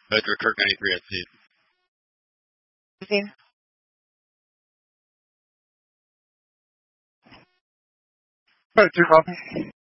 Edgar Kirk 93 at sea. Here. All right, 2 copy.